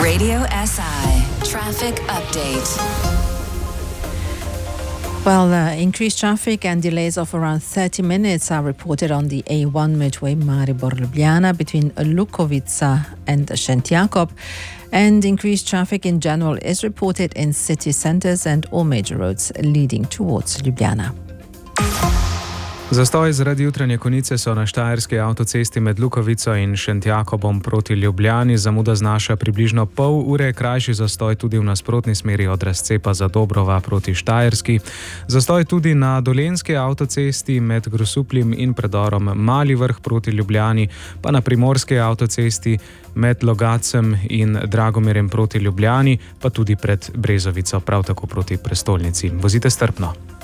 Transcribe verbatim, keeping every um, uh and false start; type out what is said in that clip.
Radio S I Traffic Update. Well, uh, increased traffic and delays of around thirty minutes are reported on the A one motorway Maribor-Ljubljana between Lukovica and Šentjakov, and increased traffic in general is reported in city centres and all major roads leading towards Ljubljana. Zastoj zaradi jutranje konice so na štajerski avtocesti med Lukovico in Šentjakobom proti Ljubljani. Zamuda znaša približno pol ure, krajši zastoj tudi v nasprotni smeri od razcepa Zadobrova proti Štajerski. Zastoj tudi na dolenjski avtocesti med Grosupljem in predorom Mali Vrh proti Ljubljani, pa na primorski avtocesti med Logacem in Dragomirjem proti Ljubljani, pa tudi pred Brezovico, prav tako proti prestolnici. Vozite strpno.